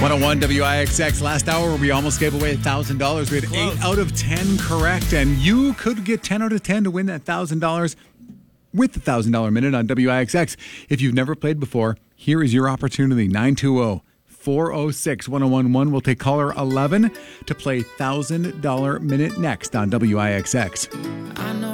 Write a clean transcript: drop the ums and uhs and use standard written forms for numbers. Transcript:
101 WIXX. Last hour, we almost gave away $1,000. We had 8 out of 10 correct, and you could get 10 out of 10 to win that $1,000 with the $1,000 minute on WIXX. If you've never played before, here is your opportunity. 920-406-1011. We'll take caller 11 to play $1,000 minute next on WIXX.